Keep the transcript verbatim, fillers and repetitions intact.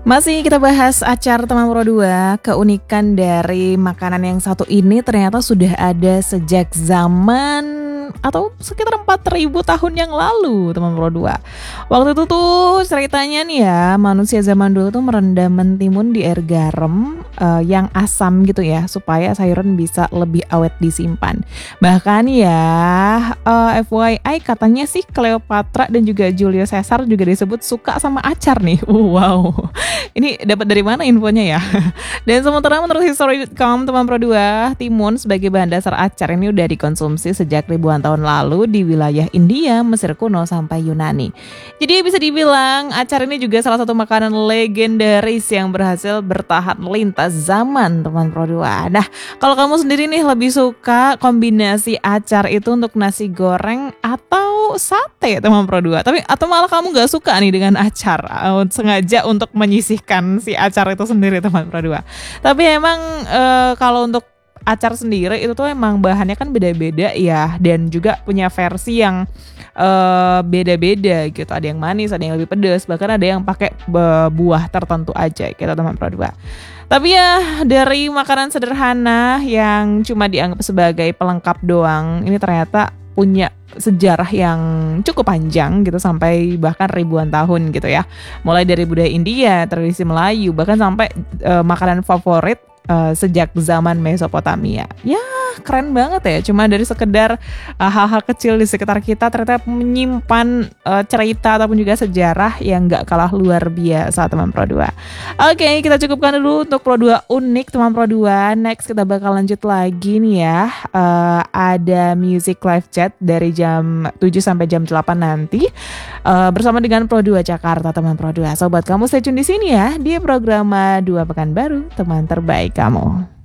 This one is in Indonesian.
Masih kita bahas acar teman Pro dua, keunikan dari makanan yang satu ini ternyata sudah ada sejak zaman atau sekitar empat ribu tahun yang lalu teman Pro dua. Waktu itu tuh ceritanya nih ya, manusia zaman dulu tuh merendam mentimun di air garam uh, yang asam gitu ya, supaya sayuran bisa lebih awet disimpan. Bahkan ya uh, F Y I katanya sih Cleopatra dan juga Julius Caesar juga disebut suka sama acar nih. Wow. Ini dapat dari mana infonya ya? Dan sementara menurut history dot com teman Pro dua, timun sebagai bahan dasar acar ini udah dikonsumsi sejak ribuan tahun lalu di wilayah India, Mesir kuno sampai Yunani. Jadi bisa dibilang acar ini juga salah satu makanan legendaris yang berhasil bertahan lintas zaman teman Pro dua. Nah, kalau kamu sendiri nih lebih suka kombinasi acar itu untuk nasi goreng atau sate teman Pro dua? Tapi atau malah kamu gak suka nih dengan acar, sengaja untuk menyisihkan si acar itu sendiri teman Pro dua. Tapi emang e, kalau untuk acar sendiri itu tuh emang bahannya kan beda-beda ya, dan juga punya versi yang e, beda-beda gitu. Ada yang manis, ada yang lebih pedas, bahkan ada yang pakai buah tertentu aja gitu teman Pro dua. Tapi ya dari makanan sederhana yang cuma dianggap sebagai pelengkap doang, ini ternyata punya sejarah yang cukup panjang gitu, sampai bahkan ribuan tahun gitu ya. Mulai dari budaya India, tradisi Melayu, bahkan sampai uh, makanan favorit uh, sejak zaman Mesopotamia. Ya keren banget ya, cuma dari sekedar uh, hal-hal kecil di sekitar kita ternyata menyimpan uh, cerita ataupun juga sejarah yang gak kalah luar biasa teman Pro dua. Oke, kita cukupkan dulu untuk Pro dua unik teman Pro dua. Next kita bakal lanjut lagi nih ya. Uh, ada music live chat dari jam tujuh sampai jam delapan nanti uh, bersama dengan Pro dua Jakarta teman Pro dua. Sobat kamu stay tune di sini ya, di program dua Pekanbaru, teman terbaik kamu.